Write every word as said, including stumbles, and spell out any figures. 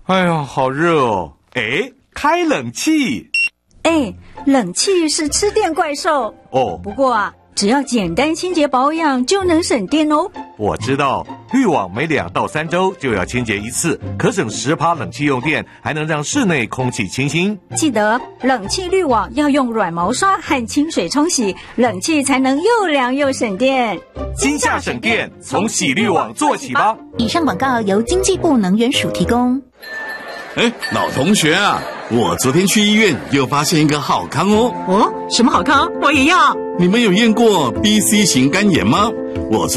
哎呀，好热哦！哎，开冷气。 哎，冷气是吃电怪兽哦。 不过啊，只要简单清洁保养就能省电哦。 我知道，滤网每两到三周就要清洁一次，可省十趴冷气用电，还能让室内空气清新。 记得冷气滤网要用软毛刷和清水冲洗，冷气才能又凉又省电。 今夏省电，从洗滤网做起吧。 以上广告由经济部能源署提供。 哎，老同学啊，我昨天去医院又发现一个好康哦。 哦，什么好康？我也要。 你们有验过 B C 型肝炎吗？我